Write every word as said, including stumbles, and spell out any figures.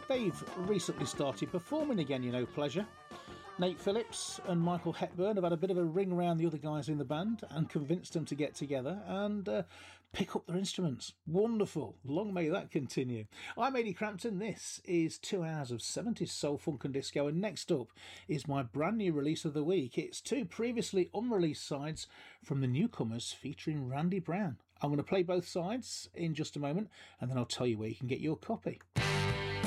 They've recently started performing again, you know, Pleasure. Nate Phillips and Michael Hepburn have had a bit of a ring round the other guys in the band and convinced them to get together and uh, pick up their instruments. Wonderful. Long may that continue. I'm Eddie Crampton. This is two hours of seventies soul, funk and disco, and next up is my brand new release of the week. It's two previously unreleased sides from the Newcomers featuring Randy Brown. I'm going to play both sides in just a moment and then I'll tell you where you can get your copy.